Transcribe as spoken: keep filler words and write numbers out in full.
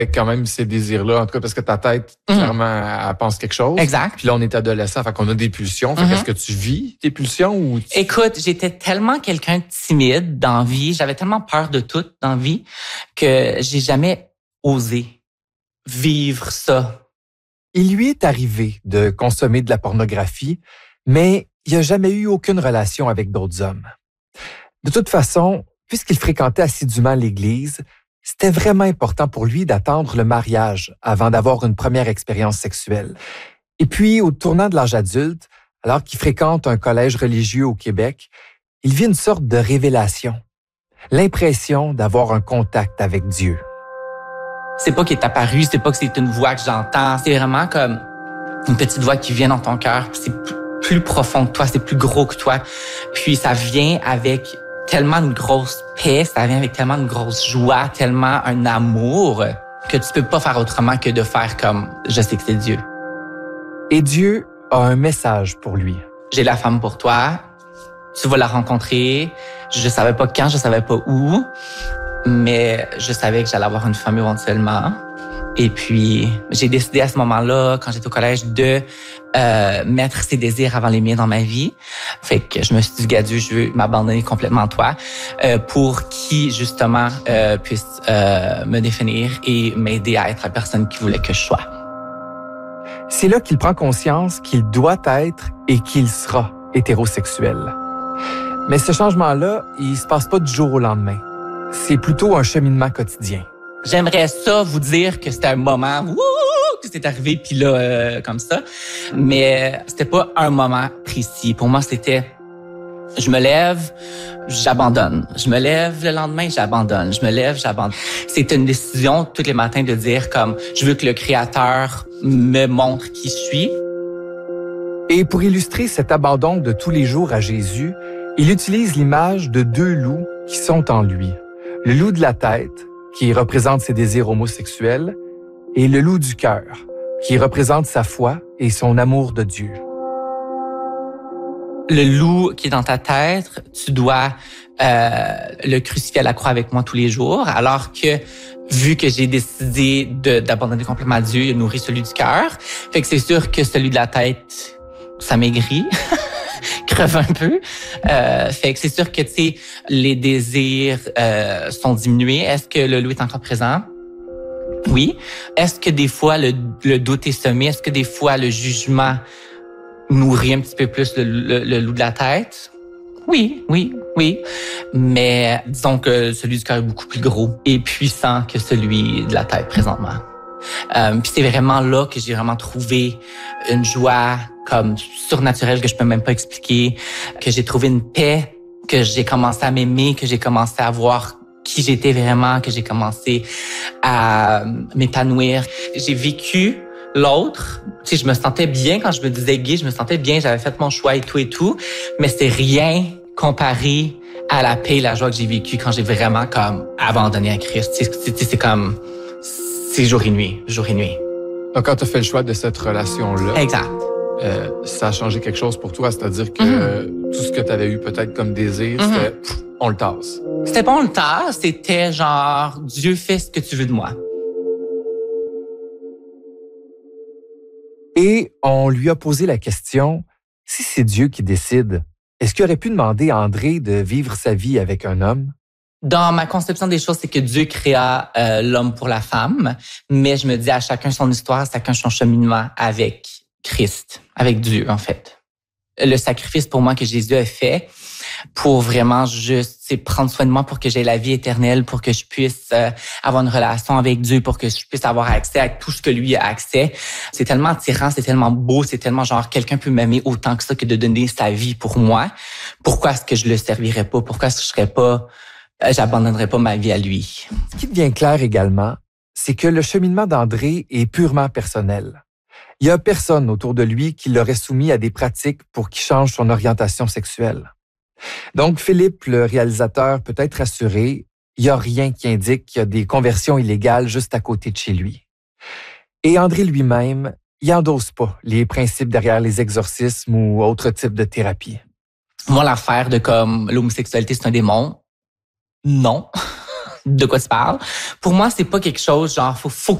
quand même ces désirs-là, en tout cas parce que ta tête, mm-hmm. clairement, elle pense quelque chose. Exact. Puis là, on est adolescent, fait qu'on a des pulsions. Fait mm-hmm. qu'est-ce que tu vis, tes pulsions? Ou tu... Écoute, j'étais tellement quelqu'un de timide dans la vie, j'avais tellement peur de tout dans la vie que j'ai jamais osé vivre ça. Il lui est arrivé de consommer de la pornographie, mais il n'a jamais eu aucune relation avec d'autres hommes. De toute façon, puisqu'il fréquentait assidûment l'Église, c'était vraiment important pour lui d'attendre le mariage avant d'avoir une première expérience sexuelle. Et puis, au tournant de l'âge adulte, alors qu'il fréquente un collège religieux au Québec, il vit une sorte de révélation, l'impression d'avoir un contact avec Dieu. C'est pas qu'il est apparu, c'est pas que c'est une voix que j'entends, c'est vraiment comme une petite voix qui vient dans ton cœur, c'est plus profond que toi, c'est plus gros que toi, puis ça vient avec tellement une grosse paix, ça vient avec tellement une grosse joie, tellement un amour que tu peux pas faire autrement que de faire comme « je sais que c'est Dieu ». Et Dieu a un message pour lui. J'ai la femme pour toi, tu vas la rencontrer, je savais pas quand, je savais pas où, mais je savais que j'allais avoir une femme éventuellement. Et puis, j'ai décidé à ce moment-là, quand j'étais au collège, de euh, mettre ses désirs avant les miens dans ma vie. Fait que je me suis dit, Gadieu, je veux m'abandonner complètement à toi euh, pour qui, justement, euh, puisse euh, me définir et m'aider à être la personne qu'il voulait que je sois. C'est là qu'il prend conscience qu'il doit être et qu'il sera hétérosexuel. Mais ce changement-là, il se passe pas du jour au lendemain. C'est plutôt un cheminement quotidien. J'aimerais ça vous dire que c'était un moment wouh, que c'est arrivé puis là euh, comme ça, mais c'était pas un moment précis. Pour moi, c'était je me lève, j'abandonne. Je me lève le lendemain, j'abandonne. Je me lève, j'abandonne. C'est une décision tous les matins de dire comme je veux que le Créateur me montre qui je suis. Et pour illustrer cet abandon de tous les jours à Jésus, il utilise l'image de deux loups qui sont en lui. Le loup de la tête, qui représente ses désirs homosexuels, et le loup du cœur, qui représente sa foi et son amour de Dieu. Le loup qui est dans ta tête, tu dois euh, le crucifier à la croix avec moi tous les jours, alors que, vu que j'ai décidé de, d'abandonner complètement à Dieu, il a nourri celui du cœur. Fait que c'est sûr que celui de la tête, ça maigrit. Creve un peu. Euh, fait que c'est sûr que, tu sais, les désirs euh, sont diminués. Est-ce que le loup est encore présent? Oui. Est-ce que des fois, le, le doute est semé? Est-ce que des fois, le jugement nourrit un petit peu plus le, le, le loup de la tête? Oui, oui, oui. Mais disons que celui du cœur est beaucoup plus gros et puissant que celui de la tête présentement. Euh, puis c'est vraiment là que j'ai vraiment trouvé une joie comme surnaturelle que je peux même pas expliquer, que j'ai trouvé une paix, que j'ai commencé à m'aimer, que j'ai commencé à voir qui j'étais vraiment, que j'ai commencé à m'épanouir. J'ai vécu l'autre. Tu sais, je me sentais bien quand je me disais gay, je me sentais bien, j'avais fait mon choix et tout et tout, mais c'est rien comparé à la paix et la joie que j'ai vécue quand j'ai vraiment comme abandonné à Christ. Tu sais, c'est, c'est comme c'est jour et nuit, jour et nuit. Donc, quand tu as fait le choix de cette relation-là, exact. Euh, ça a changé quelque chose pour toi, c'est-à-dire que mm-hmm. tout ce que tu avais eu peut-être comme désir, mm-hmm. c'était pff, on le tasse. C'était pas on le tasse, c'était genre Dieu fait ce que tu veux de moi. Et on lui a posé la question, si c'est Dieu qui décide, est-ce qu'il aurait pu demander à André de vivre sa vie avec un homme? Dans ma conception des choses, c'est que Dieu créa euh, l'homme pour la femme, mais je me dis à chacun son histoire, chacun son cheminement avec Christ, avec Dieu en fait. Le sacrifice pour moi que Jésus a fait pour vraiment juste c'est prendre soin de moi pour que j'aie la vie éternelle, pour que je puisse euh, avoir une relation avec Dieu, pour que je puisse avoir accès à tout ce que lui a accès. C'est tellement attirant, c'est tellement beau, c'est tellement genre quelqu'un peut m'aimer autant que ça que de donner sa vie pour moi. Pourquoi est-ce que je le servirais pas? Pourquoi est-ce que je serais pas j'abandonnerai pas ma vie à lui. Ce qui devient clair également, c'est que le cheminement d'André est purement personnel. Il n'y a personne autour de lui qui l'aurait soumis à des pratiques pour qu'il change son orientation sexuelle. Donc, Philippe, le réalisateur, peut être rassuré, il n'y a rien qui indique qu'il y a des conversions illégales juste à côté de chez lui. Et André lui-même, il n'endosse pas les principes derrière les exorcismes ou autres types de thérapies. Moi, l'affaire de comme l'homosexualité, c'est un démon, non. de quoi tu parles. Pour moi, c'est pas quelque chose genre faut faut